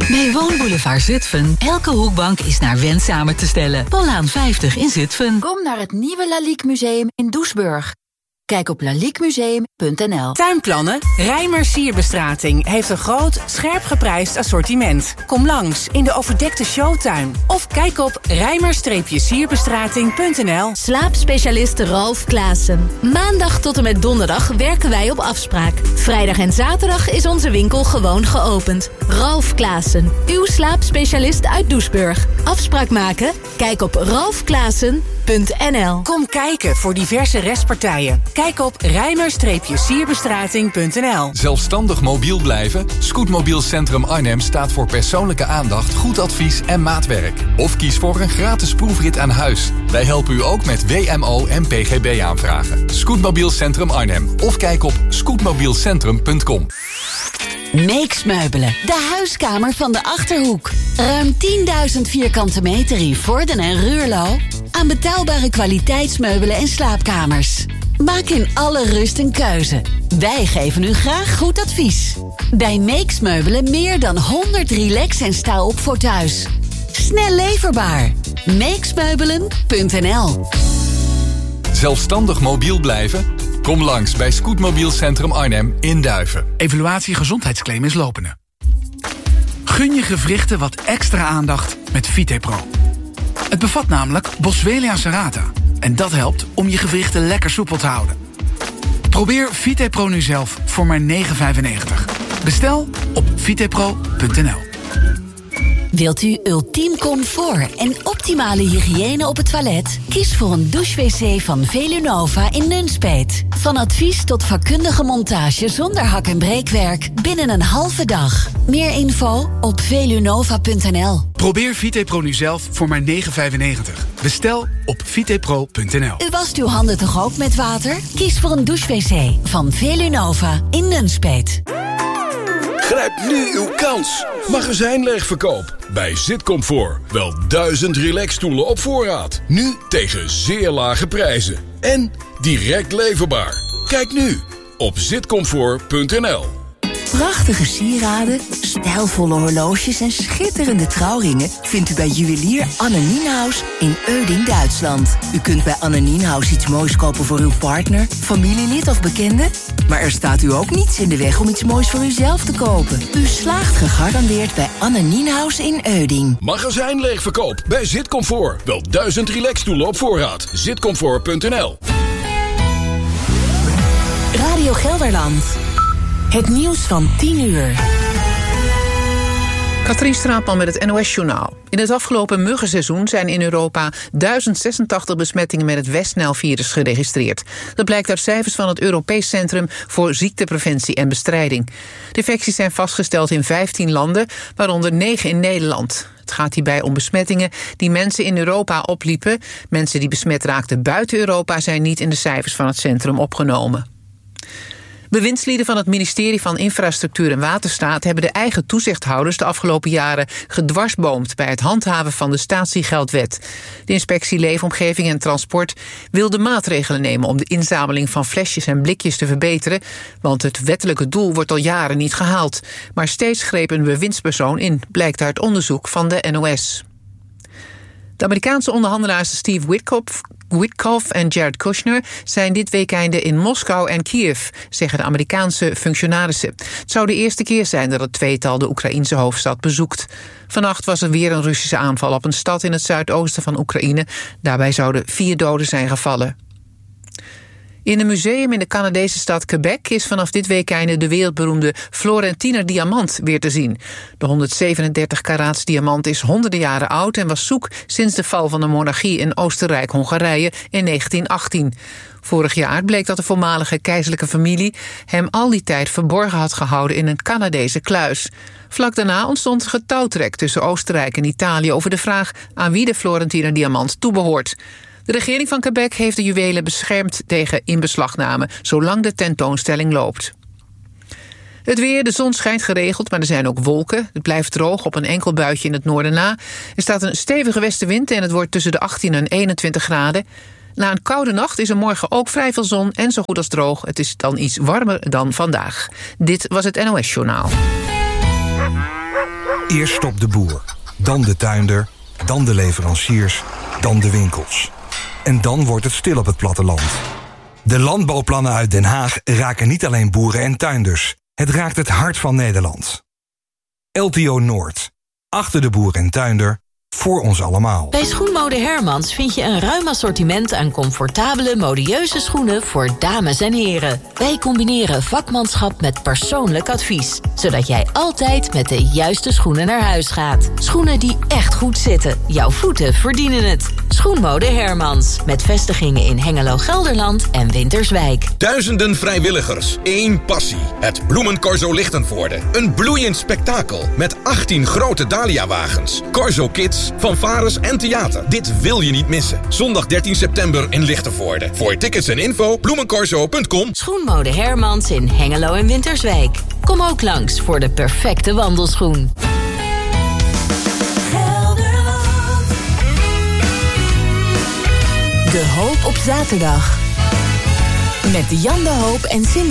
Bij Woonboulevard Zutphen. Elke hoekbank is naar wens samen te stellen. Pollaan 50 in Zutphen. Kom naar het nieuwe Lalique Museum in Doesburg. Kijk op laliquemuseum.nl. Tuinplannen? Rijmer Sierbestrating heeft een groot, scherp geprijsd assortiment. Kom langs in de overdekte showtuin. Of kijk op rijmer-sierbestrating.nl. Slaapspecialist Ralf Klaassen. Maandag tot en met donderdag werken wij op afspraak. Vrijdag en zaterdag is onze winkel gewoon geopend. Ralf Klaassen, uw slaapspecialist uit Doesburg. Afspraak maken? Kijk op ralfklaassen.nl. Kom kijken voor diverse restpartijen. Kijk op rijmer-sierbestrating.nl. Zelfstandig mobiel blijven? Scootmobiel Centrum Arnhem staat voor persoonlijke aandacht, goed advies en maatwerk. Of kies voor een gratis proefrit aan huis. Wij helpen u ook met WMO en PGB aanvragen. Scootmobiel Centrum Arnhem. Of kijk op scootmobielcentrum.com. Meeks Meubelen, de huiskamer van de Achterhoek. Ruim 10.000 vierkante meter in Vorden en Ruurlo. Aan betaalbare kwaliteitsmeubelen en slaapkamers. Maak in alle rust een keuze. Wij geven u graag goed advies. Bij Meeks Meubelen meer dan 100 relax- en sta-op voor thuis. Snel leverbaar. Meeksmeubelen.nl. Zelfstandig mobiel blijven? Kom langs bij Scootmobiel Centrum Arnhem in Duiven. Evaluatie gezondheidsclaim is lopende. Gun je gewrichten wat extra aandacht met VitePro. Het bevat namelijk Boswellia serrata. En dat helpt om je gewrichten lekker soepel te houden. Probeer VitePro nu zelf voor maar €9,95. Bestel op vitepro.nl. Wilt u ultiem comfort en optimale hygiëne op het toilet? Kies voor een douche-wc van Velunova in Nunspeet. Van advies tot vakkundige montage zonder hak- en breekwerk binnen een halve dag. Meer info op velunova.nl. Probeer VitePro nu zelf voor maar €9,95. Bestel op vitepro.nl. U wast uw handen toch ook met water? Kies voor een douche-wc van Velunova in Nunspeet. Grijp nu uw kans. Magazijnleegverkoop bij Zitcomfort. Wel 1000 relaxstoelen op voorraad. Nu tegen zeer lage prijzen. En direct leverbaar. Kijk nu op zitcomfort.nl. Prachtige sieraden, stijlvolle horloges en schitterende trouwringen vindt u bij juwelier Anne Nienhuis in Euding, Duitsland. U kunt bij Anne Nienhuis iets moois kopen voor uw partner, familielid of bekende. Maar er staat u ook niets in de weg om iets moois voor uzelf te kopen. U slaagt gegarandeerd bij Anne Nienhuis in Euding. Magazijnleegverkoop bij Zitcomfort. Wel 1000 relaxstoelen op voorraad. Zitcomfort.nl. Radio Gelderland. Het nieuws van 10 uur. Katrien Straatman met het NOS-journaal. In het afgelopen muggenseizoen zijn in Europa 1086 besmettingen met het West-Nijl-virus geregistreerd. Dat blijkt uit cijfers van het Europees Centrum voor Ziektepreventie en Bestrijding. De infecties zijn vastgesteld in 15 landen, waaronder 9 in Nederland. Het gaat hierbij om besmettingen die mensen in Europa opliepen. Mensen die besmet raakten buiten Europa zijn niet in de cijfers van het centrum opgenomen. Bewindslieden van het ministerie van Infrastructuur en Waterstaat hebben de eigen toezichthouders de afgelopen jaren gedwarsboomd bij het handhaven van de statiegeldwet. De inspectie Leefomgeving en Transport wilde maatregelen nemen om de inzameling van flesjes en blikjes te verbeteren, want het wettelijke doel wordt al jaren niet gehaald. Maar steeds greep een bewindspersoon in, blijkt uit onderzoek van de NOS. De Amerikaanse onderhandelaars Steve Witkoff en Jared Kushner zijn dit weekende in Moskou en Kiev, zeggen de Amerikaanse functionarissen. Het zou de eerste keer zijn dat het tweetal de Oekraïense hoofdstad bezoekt. Vannacht was er weer een Russische aanval op een stad in het zuidoosten van Oekraïne. Daarbij zouden 4 doden zijn gevallen. In een museum in de Canadese stad Quebec is vanaf dit weekende de wereldberoemde Florentiner diamant weer te zien. De 137 karaats diamant is honderden jaren oud en was zoek sinds de val van de monarchie in Oostenrijk-Hongarije in 1918. Vorig jaar bleek dat de voormalige keizerlijke familie hem al die tijd verborgen had gehouden in een Canadese kluis. Vlak daarna ontstond een getouwtrek tussen Oostenrijk en Italië over de vraag aan wie de Florentiner diamant toebehoort. De regering van Quebec heeft de juwelen beschermd tegen inbeslagname, zolang de tentoonstelling loopt. Het weer, de zon schijnt geregeld, maar er zijn ook wolken. Het blijft droog op een enkel buitje in het noorden na. Er staat een stevige westenwind en het wordt tussen de 18 en 21 graden. Na een koude nacht is er morgen ook vrij veel zon en zo goed als droog. Het is dan iets warmer dan vandaag. Dit was het NOS-journaal. Eerst stopt de boer, dan de tuinder, dan de leveranciers, dan de winkels. En dan wordt het stil op het platteland. De landbouwplannen uit Den Haag raken niet alleen boeren en tuinders. Het raakt het hart van Nederland. LTO Noord. Achter de boer en tuinder. Voor ons allemaal. Bij Schoenmode Hermans vind je een ruim assortiment aan comfortabele, modieuze schoenen voor dames en heren. Wij combineren vakmanschap met persoonlijk advies, zodat jij altijd met de juiste schoenen naar huis gaat. Schoenen die echt goed zitten. Jouw voeten verdienen het. Schoenmode Hermans. Met vestigingen in Hengelo, Gelderland en Winterswijk. Duizenden vrijwilligers. 1 passie. Het Bloemencorso Lichtenvoorde. Een bloeiend spektakel met 18 grote Dahlia-wagens. Corso Kids, fanfares en theater. Dit wil je niet missen. Zondag 13 september in Lichtenvoorde. Voor tickets en info bloemencorso.com. Schoenmode Hermans in Hengelo en Winterswijk. Kom ook langs voor de perfecte wandelschoen. De Hoop op zaterdag. Met Jan de Hoop en Cindy